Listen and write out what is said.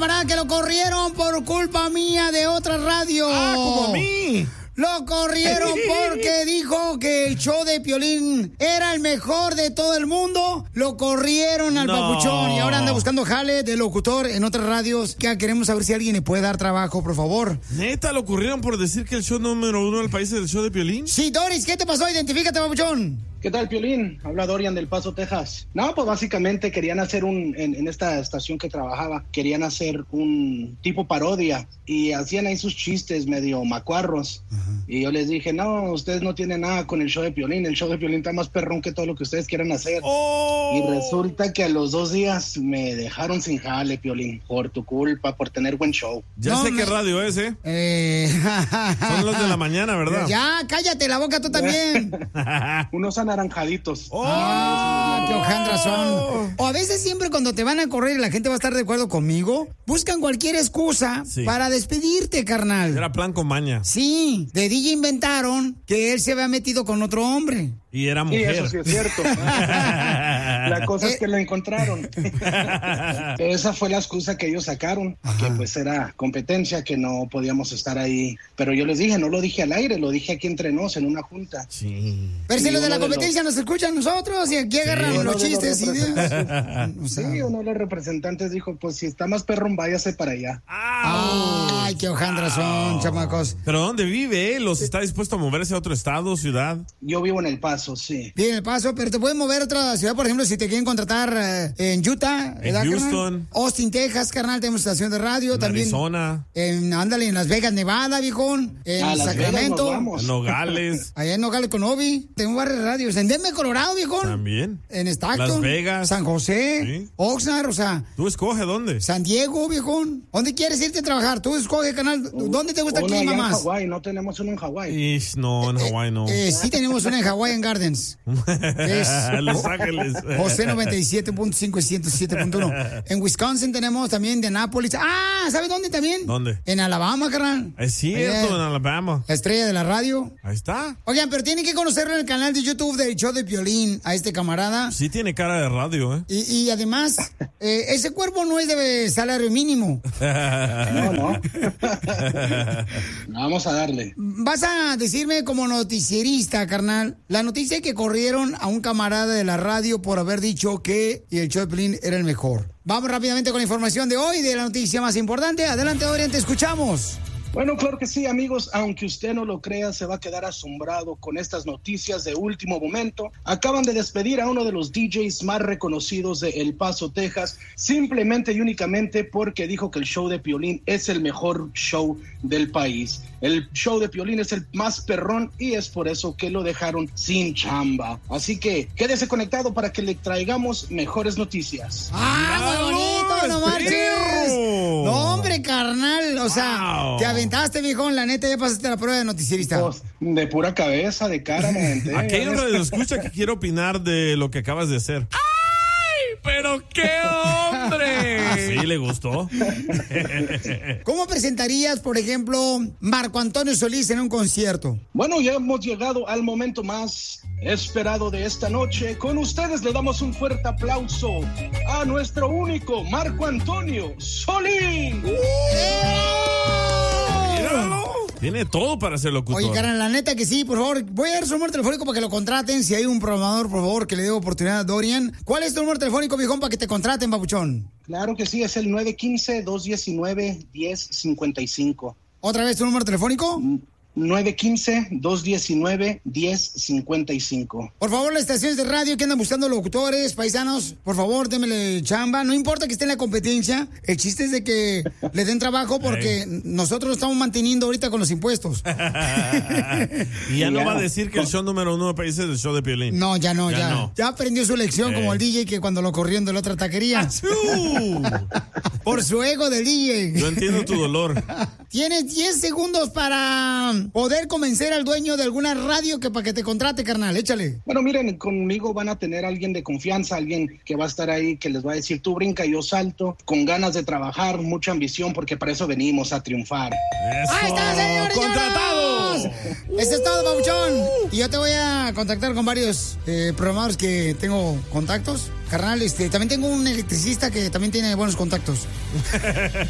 camarada que lo corrieron por culpa mía de otra radio. ¡Ah, como a mí! Lo corrieron porque dijo que el show de Piolín era el mejor de todo el mundo. Lo corrieron al papuchón y ahora anda buscando jale de locutor en otras radios. Que queremos saber si alguien le puede dar trabajo, por favor. ¿Neta lo corrieron por decir que el show número 1 del país es el show de Piolín? Sí, Doris, ¿qué te pasó? Identifícate, papuchón. ¿Qué tal, Piolín? Habla Dorian del Paso, Texas. No, pues básicamente querían hacer en esta estación que trabajaba, querían hacer un tipo parodia y hacían ahí sus chistes medio macuarros. Y yo les dije, no, ustedes no tienen nada con el show de Piolín. El show de Piolín está más perrón que todo lo que ustedes quieran hacer. Y resulta que a los 2 días me dejaron sin jale, Piolín, por tu culpa, por tener buen show. Ya sé qué radio es, ¿eh? Son los de la mañana, ¿verdad? Ya, cállate la boca tú también. Unos anaranjaditos. ¡Qué hojandras son! O a veces siempre cuando te van a correr y la gente va a estar de acuerdo conmigo, buscan cualquier excusa para despedirte, carnal. Era plan con maña. Sí, de DJ inventaron que él se había metido con otro hombre. Y era mujer. Sí, eso sí es cierto. La cosa es que lo encontraron. Esa fue la excusa que ellos sacaron, que pues era competencia, que no podíamos estar ahí. Pero yo les dije, no lo dije al aire, lo dije aquí entre nos en una junta. Sí. Pero si los de la competencia nos escuchan nosotros y aquí agarran los chistes y Sí, uno de los representantes dijo, pues si está más perrón, váyase para allá. Ay, qué hojandras son, chamacos. ¿Pero dónde vive él? ¿Los está dispuesto a moverse a otro estado, ciudad? Yo vivo en El Paso. Sí. Bien, El Paso, pero te pueden mover a otra ciudad, por ejemplo, si te quieren contratar en Utah, en Houston, carnal? Austin, Texas, carnal, tenemos estación de radio, en también. Arizona. Ándale, en Las Vegas, Nevada, viejón. En Sacramento. En Nogales. Allá en Nogales con Obi. Tengo varias radios. En Denver, Colorado, viejón. También. En Stockton. Las Vegas. San José. Oxnard, o sea. Tú escoge dónde. San Diego, viejón. ¿Dónde quieres irte a trabajar? Tú escoge, canal. ¿Dónde te gusta el clima más? En Hawái, no tenemos uno en Hawái. No, en Hawái no. Sí tenemos una en Hawaiian Gardens. Los Ángeles. José 97.5 y 107.1. En Wisconsin tenemos también de Annapolis. ¿Sabes dónde también? ¿Dónde? En Alabama, carnal. Es cierto, en Alabama. La estrella de la radio. Ahí está. Oigan, pero tienen que conocerlo en el canal de YouTube del show de Piolín a este camarada. Sí tiene cara de radio, ¿eh? Y además, ese cuerpo no es de salario mínimo. No. Vamos a darle. Vas a decirme como noticierista, carnal, la noticia que corrieron a un camarada de la radio por haber dicho que el show de Piolín era el mejor. Vamos rápidamente con la información de hoy, de la noticia más importante. Adelante, Dorian, te escuchamos. Bueno, claro que sí, amigos. Aunque usted no lo crea, se va a quedar asombrado con estas noticias de último momento. Acaban de despedir a uno de los DJs más reconocidos de El Paso, Texas, simplemente y únicamente porque dijo que el show de Piolín es el mejor show del país. El show de Piolín es el más perrón y es por eso que lo dejaron sin chamba. Así que quédese conectado para que le traigamos mejores noticias. ¡Muy bonito, no marches! No, hombre, carnal, o sea, te aventaste, viejón, la neta, ya pasaste la prueba de noticierista. Pues, de pura cabeza, de cara, me aventé. Aquí hay un radioescucha que quiere opinar de lo que acabas de hacer. ¡Ay, pero qué hombre! Sí, le gustó. ¿Cómo presentarías, por ejemplo, Marco Antonio Solís en un concierto? Bueno, ya hemos llegado al momento más esperado de esta noche. Con ustedes le damos un fuerte aplauso a nuestro único Marco Antonio Solís. Tiene todo para ser locutor. Oye, carnal, la neta que sí, por favor. Voy a dar su número telefónico para que lo contraten. Si hay un programador, por favor, que le dé oportunidad a Dorian. ¿Cuál es tu número telefónico, viejón, para que te contraten, papuchón? Claro que sí, es el 915-219-1055. ¿Otra vez tu número telefónico? 915-219-1055. Por favor, las estaciones de radio que andan buscando locutores, paisanos, por favor, démele chamba. No importa que esté en la competencia, el chiste es de que le den trabajo porque nosotros lo estamos manteniendo ahorita con los impuestos. Y ya no va a decir que el show número 1 de país es el show de Piolín. No, ya no. Ya aprendió su lección como el DJ que cuando lo corrieron de la otra taquería. Por su ego del DJ. Yo entiendo tu dolor. Tienes 10 segundos para poder convencer al dueño de alguna radio para que te contrate, carnal. Échale. Bueno, miren, conmigo van a tener a alguien de confianza, alguien que va a estar ahí, que les va a decir, tú brinca, yo salto, con ganas de trabajar, mucha ambición, porque para eso venimos a triunfar. ¡Eso! ¡Ahí está, señores! ¡Contratados! Eso es todo, papuchón. Y yo te voy a contactar con varios programadores que tengo contactos. Carnal, también tengo un electricista que también tiene buenos contactos.